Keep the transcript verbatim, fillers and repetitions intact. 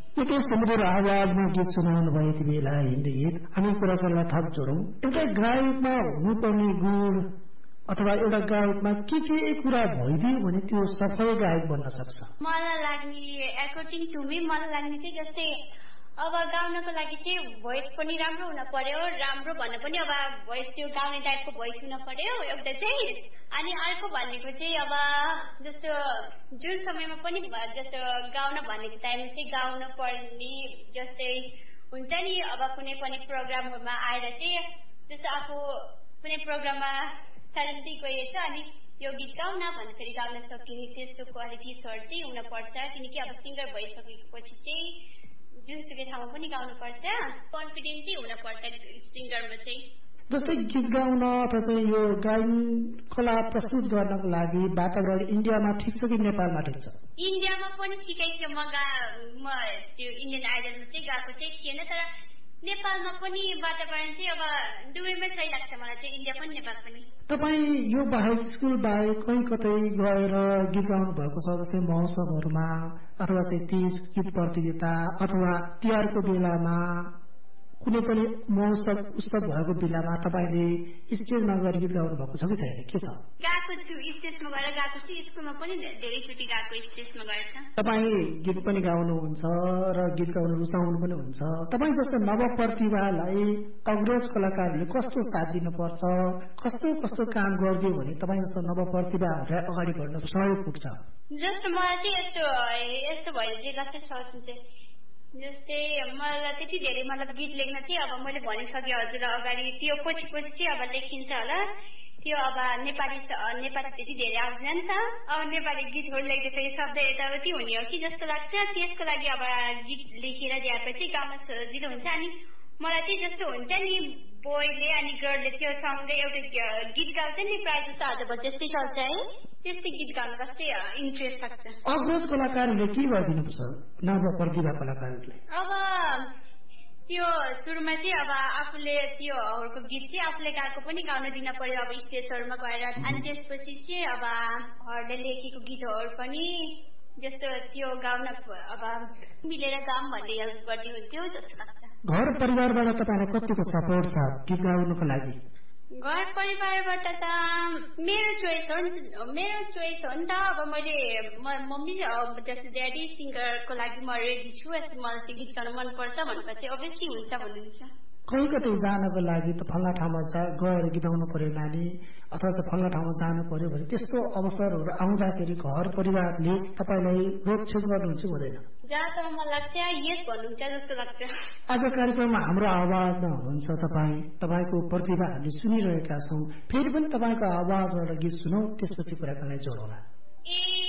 एकै समुद्र आवाजमा गीत सुनाउनु भयो यति बेला हिन्दी गीत। हामी कुराकानीलाई थप जोडौँ। एउटा गायकमा हुनुपर्ने गुण अथवा एउटा गायकमा के के कुरा भइदियो भने त्यो सफल गायक बन्न सक्छ? मलाई लाग्ने एकर्डिङ टु मी मलाई लाग्ने चाहिँ जस्तै अब गाउनको लागि चाहिँ भोइस पनि राम्रो हुन पर्यो, राम्रो भन्नु पनि अब भोइस त्यो गाउने टाइपको भोइस हुन पर्यो एउटा चाहिँ। अनि अर्को भनेको चाहिँ अब जस्तो जुन समयमा पनि जस्तो गाउन भनेको टाइममा चाहिँ गाउन पर्ने जस्तै हुन्छ नि। अब कुनै पनि प्रोग्रामहरूमा आएर चाहिँ जस्तो आफू कुनै प्रोग्राममा सडनली गएछ अनि यो गीत गाउन भन्दाखेरि गाउन सकिने त्यस्तो क्वालिटिजहरू चाहिँ हुनपर्छ। किनकि अब सिङ्गर भइसकेपछि चाहिँ जुनसुकै ठाउँमा पनि गाउनुपर्छ, कन्फिडेन्ट चाहिँ हुनपर्छ सिङ्गरमा चाहिँ। जस्तै गीत गाउन अथवा यो गायन कला प्रस्तुत गर्नको लागि वातावरण इन्डियामा ठिक छ कि नेपालमा ठिक छ? इन्डियामा पनि ठिकै थियो। म गा म त्यो इन्डियन आइडलमा चाहिँ गएको चाहिँ थिएन, तर नेपालमा पनि वातावरण चाहिँ अब दुवैमा सही लाग्छ मलाई चाहिँ, इन्डिया पनि नेपाल पनि। तपाईँ यो बाहेक स्कुल बाहेक कहीँ कतै गएर गीत गाउनु भएको छ जस्तै महोत्सवहरूमा अथवा चाहिँ तीज गीत प्रतियोगिता अथवा तिहारको बेलामा कुनै पनि महोत्सव उत्सव भएको बेलामा तपाईँले स्टेजमा गएर गीत गाउनु भएको छ कि छैन? के छ? गएको छु, स्टेजमा गएर गएको छु, स्कुलमा पनि धेरैचोटि गएको स्टेजमा गएर छ। तपाईँ गीत पनि गाउनुहुन्छ र गीत गाउन रुचाउनु पनि हुन्छ। तपाईँ जस्तो नवप्रतिभालाई अग्रज कलाकारहरूले कस्तो साथ दिनुपर्छ, कस्तो कस्तो काम गरिदियो भने तपाईँ जस्तो नवप्रतिभाहरूलाई अगाडि बढ्न सहयोग पुग्छ? जस्तो मलाई चाहिँ यस्तो यस्तो भयो चाहिँ जस्तै सोच्नु चाहिँ जस्तै मलाई त्यति धेरै मतलब गीत लेख्न चाहिँ अब मैले भनिसकेँ हजुरलाई अगाडि त्यो पछि पछि चाहिँ अब लेखिन्छ होला। त्यो अब नेपाली नेपाली त्यति धेरै आउँदैन नि त। अब नेपाली गीतहरू लेख्दाखेरि शब्द यताउति हुने हो कि जस्तो लाग्छ। त्यसको लागि अब गीत लेखेर ल्याएपछि गाउन सजिलो हुन्छ। अनि मलाई चाहिँ जस्तो हुन्छ नि बोयले अनि गर्लले त्यो सँगै एउटा गीत गाउँछ नि प्रायः जस्तो हजुर त्यस्तै चल्छ है, त्यस्तै गीत गाउनु कस्तै इन्ट्रेस्ट लाग्छ। अग्रज कलाकारहरूले के गरिदिनुपर्छ नवप्रतिभा कलाकारहरूले? अब त्यो सुरुमा चाहिँ अब आफूले त्योहरूको गीत चाहिँ आफूले गाएको पनि गाउन दिन पर्यो अब स्टेजहरूमा गएर। अनि त्यसपछि चाहिँ अब हरूले लेखेको गीतहरू पनि जस्तो त्यो गाउन अब मिलेर गाउँ भन्ने हेल्प गर्ने हुन्थ्यो जस्तो लाग्छ। घर परिवारबाट तपाईँलाई कतिको सपोर्ट छ गीत गाउनुको लागि? घर परिवारबाट त मेरो चोइस हो नि मेरो चोइस हो नि त। अब मैले मम्मी जस्तो ड्याडी सिङ्गरको लागि म रेडी छु, यस्तो मलाई चाहिँ गीत गाउन मनपर्छ भनेपछि अभियसली हुन्छ भन्नुहुन्छ। कहीँ कतै जानको लागि त फल्ना ठाउँमा गएर गीत गाउनु पर्यो नानी अथवा चाहिँ फल्ना ठाउँमा जानु पर्यो भने त्यस्तो अवसरहरू आउँदाखेरि घर परिवारले तपाईँलाई रोकछोक गर्नुहुन्छ हुँदैन? जहाँसम्म मलाई लाग्छ यस भन्नुहुन्छ जस्तो लाग्छ। आज कार्यक्रममा हाम्रो आवाजमा हुनुहुन्छ तपाईँ, तपाईँको प्रतिभा हामीले सुनिरहेका छौँ। फेरि पनि तपाईँको आवाजबाट गीत सुनौ, त्यसपछि कुराकानीलाई जोडौँला। ए